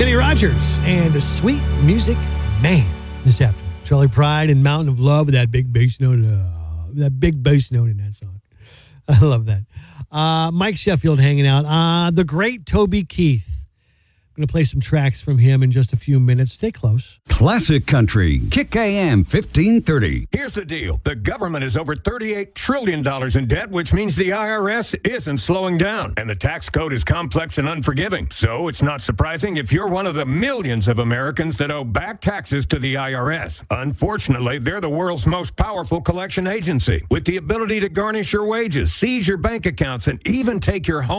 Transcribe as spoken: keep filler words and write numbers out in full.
Kenny Rogers and a Sweet Music Man this afternoon. Charlie Pride and Mountain of Love with that big bass note, uh, that big bass note in that song. I love that. Uh, Mike Sheffield hanging out. Uh, the great Toby Keith. I'm going to play some tracks from him in just a few minutes. Stay close. Classic Country, Kick A M fifteen thirty. Here's the deal. The government is over thirty-eight trillion dollars in debt, which means the I R S isn't slowing down. And the tax code is complex and unforgiving. So it's not surprising if you're one of the millions of Americans that owe back taxes to the I R S. Unfortunately, they're the world's most powerful collection agency with the ability to garnish your wages, seize your bank accounts, and even take your home.